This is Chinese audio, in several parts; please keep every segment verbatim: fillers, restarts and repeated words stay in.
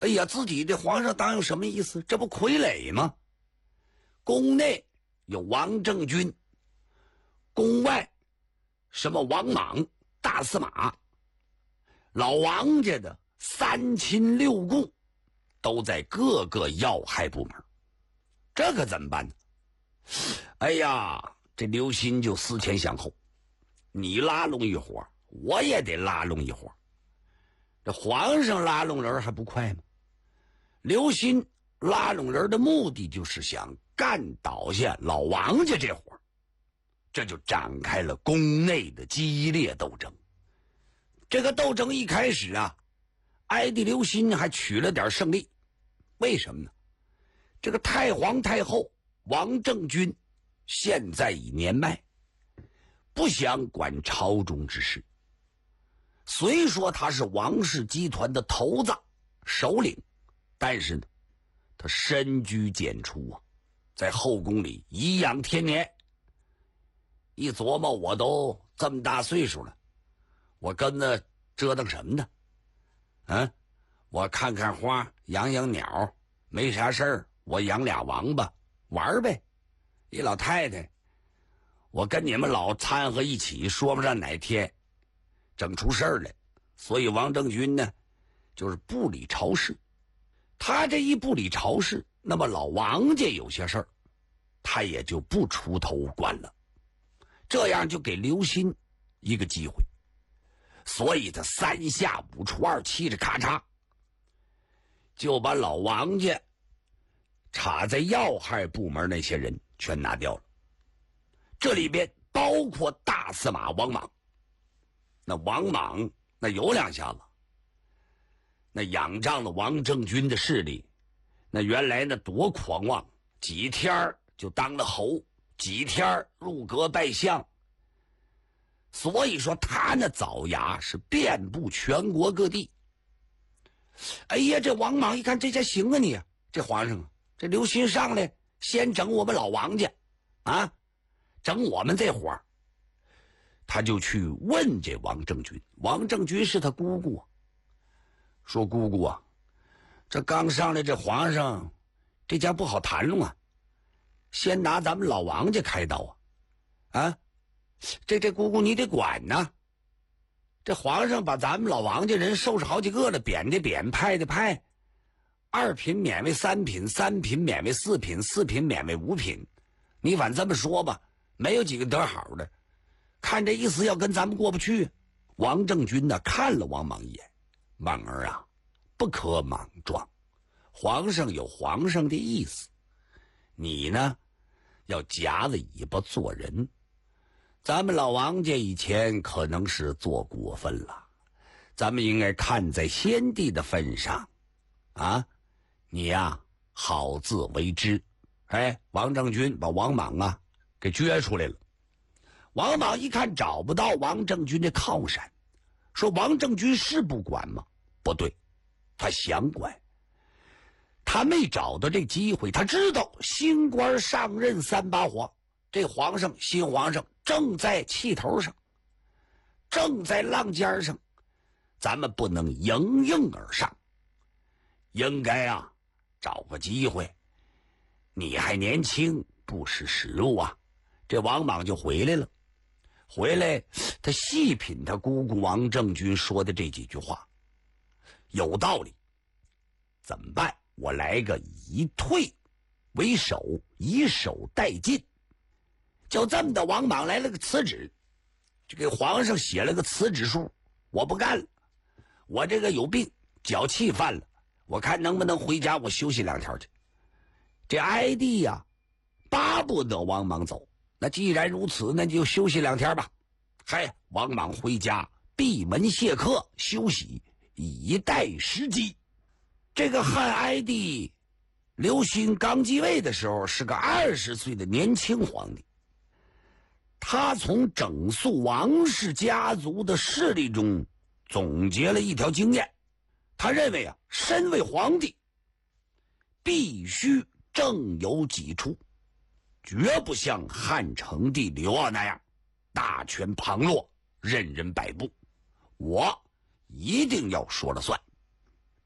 哎呀，自己这皇上当有什么意思？这不傀儡吗？宫内有王政君，宫外什么王莽、大司马，老王家的三亲六故都在各个要害部门，这可怎么办呢？哎呀，这刘歆就思前想后，你拉拢一伙，我也得拉拢一伙。这皇上拉拢人还不快吗？刘歆拉拢人的目的就是想干倒下老王家这伙，这就展开了宫内的激烈斗争。这个斗争一开始啊，哀帝刘歆还取了点胜利。为什么呢？这个太皇太后王政君现在已年迈，不想管朝中之事。虽说他是王氏集团的头子首领，但是呢，他深居简出啊，在后宫里颐养天年。一琢磨，我都这么大岁数了，我跟着折腾什么呢？啊，我看看花，养养鸟，没啥事儿，我养俩王八玩呗。一老太太，我跟你们老掺和一起，说不上哪天整出事儿来。所以王政君呢，就是不理朝事。他这一不理朝事，那么老王家有些事儿，他也就不出头管了。这样就给刘歆一个机会，所以他三下五除二，嘁哩咔嚓，就把老王家插在要害部门那些人全拿掉了。这里边包括大司马王莽。那王莽那有两下子，那仰仗了王政君的势力，那原来那多狂妄，几天就当了侯，几天入阁拜相。所以说他那爪牙是遍布全国各地。哎呀，这王莽一看这下行啊你，这皇上啊，这刘歆上来先整我们老王家啊，整我们这伙儿。他就去问这王政君，王政君是他姑姑啊，说姑姑啊，这刚上来这皇上这家不好谈拢啊，先拿咱们老王家开刀啊，啊，这这姑姑你得管呐，这皇上把咱们老王家人收拾好几个了，贬的贬，派的派，二品免为三品，三品免为四品，四品免为五品，你反这么说吧，没有几个得好的。看这意思要跟咱们过不去。王政君呢看了王莽一眼，莽儿啊，不可莽撞，皇上有皇上的意思，你呢要夹着尾巴做人。咱们老王家以前可能是做过分了，咱们应该看在先帝的份上啊，你呀好自为之。哎，王政君把王莽啊给撅出来了。王莽一看找不到王政君的靠山，说王政君是不管吗？不对，他想管，他没找到这机会。他知道新官上任三把火，这皇上新皇上正在气头上，正在浪尖上，咱们不能迎迎而上，应该啊找个机会，你还年轻，不识时务啊。这王莽就回来了，回来他细品他姑姑王政君说的这几句话，有道理。怎么办？我来个以退为守，以守代进。就这么的，王莽来了个辞职，就给皇上写了个辞职书，我不干了，我这个有病，脚气犯了，我看能不能回家我休息两天去。这哀帝呀巴不得王莽走，那既然如此，那就休息两天吧。嗨，王莽回家闭门谢客休息，以待时机。这个汉哀帝刘歆刚继位的时候是个二十岁的年轻皇帝，他从整肃王氏家族的势力中总结了一条经验，他认为啊，身为皇帝必须正有己出，绝不像汉成帝刘骜那样大权旁落，任人摆布，我一定要说了算。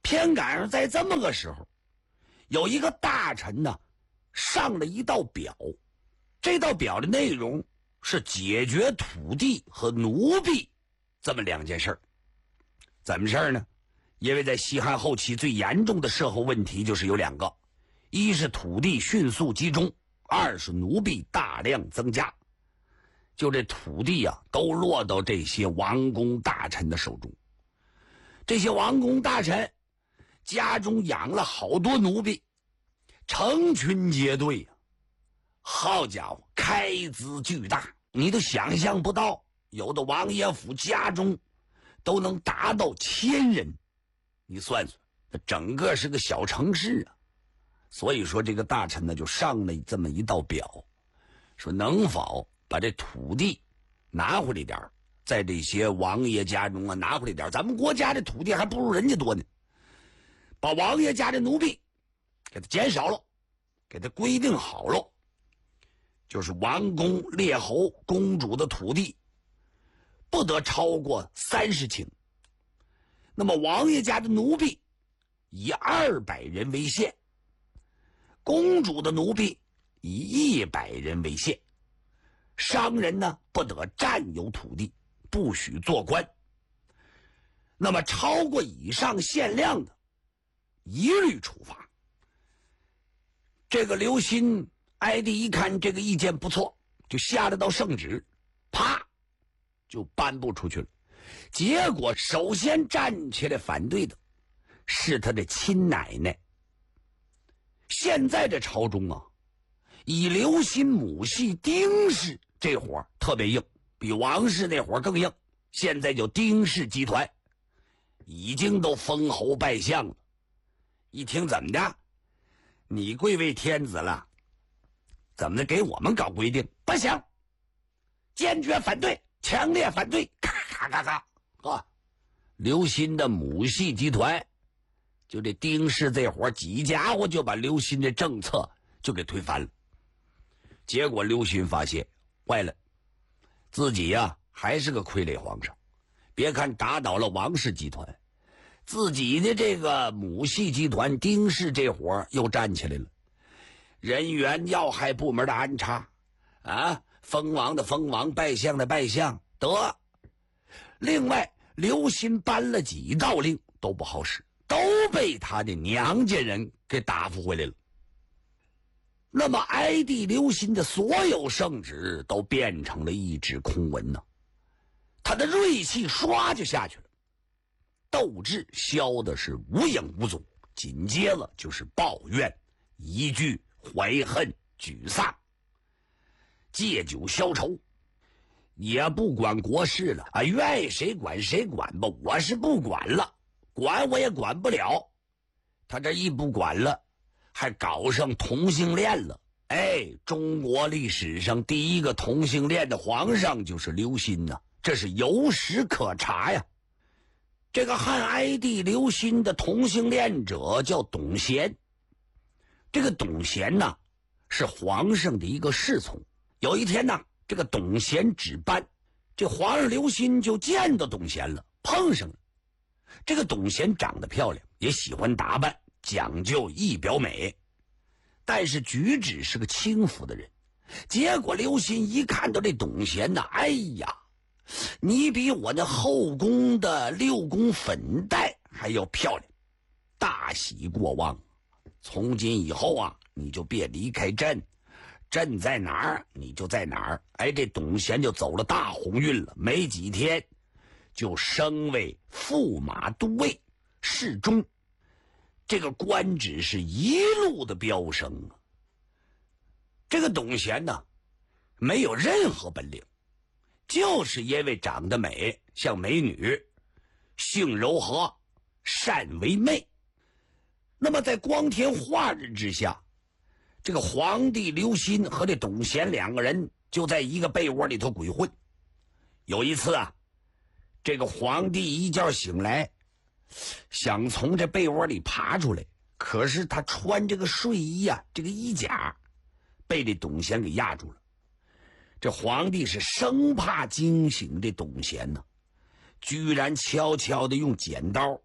偏赶上在这么个时候，有一个大臣呢上了一道表，这道表的内容是解决土地和奴婢这么两件事儿。怎么事儿呢？因为在西汉后期最严重的社会问题就是有两个，一是土地迅速集中，二是奴婢大量增加。就这土地啊都落到这些王公大臣的手中。这些王公大臣家中养了好多奴婢，成群结队啊，好家伙，开支巨大，你都想象不到，有的王爷府家中都能达到千人，你算算，这整个是个小城市啊。所以说这个大臣呢就上了这么一道表，说能否把这土地拿回来点，在这些王爷家中啊拿回来点，咱们国家的土地还不如人家多呢。把王爷家的奴婢给他减少了，给他规定好了，就是王公列侯公主的土地不得超过三十顷。那么王爷家的奴婢以二百人为限，公主的奴婢以一百人为限。商人呢不得占有土地，不许做官。那么超过以上限量的，一律处罚。这个刘歆哀帝一看这个意见不错，就下了道圣旨，啪就颁布出去了。结果首先站起来反对的是他的亲奶奶。现在这朝中啊，以刘歆母系丁氏这伙特别硬，比王氏那伙更硬。现在叫丁氏集团，已经都封侯拜相了。一听怎么的，你贵为天子了，怎么的给我们搞规定？不行，坚决反对，强烈反对！咔咔咔咔啊！刘歆的母系集团，就这丁氏这伙几家伙就把刘歆的政策就给推翻了。结果刘歆发现坏了，自己呀、啊、还是个傀儡皇上。别看打倒了王氏集团，自己的这个母系集团丁氏这伙又站起来了，人员要害部门的安插啊，封王的封王，拜相的拜相，得。另外刘歆颁了几道令都不好使，都被他的娘家人给答复回来了。那么哀帝刘歆的所有圣旨都变成了一纸空文呢，他的锐气唰就下去了，斗志消的是无影无踪，紧接着就是抱怨、疑惧、怀恨、沮丧，借酒消愁，也不管国事了啊，愿意谁管谁管吧，我是不管了，管我也管不了。他这一不管了，还搞上同性恋了。哎，中国历史上第一个同性恋的皇上就是刘歆呐，这是有史可查呀。这个汉哀帝刘歆的同性恋者叫董贤，这个董贤呢是皇上的一个侍从。有一天呢，这个董贤值班，这皇上刘歆就见到董贤了，碰上了。这个董贤长得漂亮，也喜欢打扮，讲究仪表美，但是举止是个轻浮的人。结果刘歆一看到这董贤呢，哎呀，你比我那后宫的六宫粉黛还要漂亮，大喜过望。从今以后啊，你就别离开朕，朕在哪儿你就在哪儿。哎，这董贤就走了大鸿运了，没几天就升为驸马都尉、侍中，这个官职是一路的飙升啊。这个董贤呢，没有任何本领，就是因为长得美，像美女，性柔和，善为媚。那么在光天化日之下，这个皇帝刘歆和这董贤两个人就在一个被窝里头鬼混。有一次啊，这个皇帝一觉醒来，想从这被窝里爬出来，可是他穿这个睡衣啊，这个衣甲被这董贤给压住了。这皇帝是生怕惊醒这董贤呢，居然悄悄地用剪刀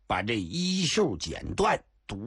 把这衣袖剪断，